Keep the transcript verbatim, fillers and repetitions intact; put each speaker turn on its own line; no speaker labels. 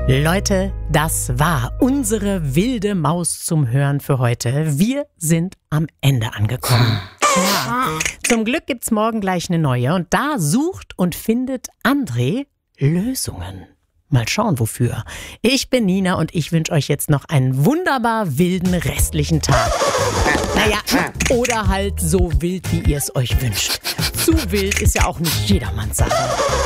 Leute, das war unsere wilde Maus zum Hören für heute. Wir sind am Ende angekommen. Ja. Zum Glück gibt's morgen gleich eine neue und da sucht und findet André Lösungen. Mal schauen, wofür. Ich bin Nina und ich wünsche euch jetzt noch einen wunderbar wilden restlichen Tag. Naja, oder halt so wild, wie ihr es euch wünscht. Zu wild ist ja auch nicht jedermanns Sache.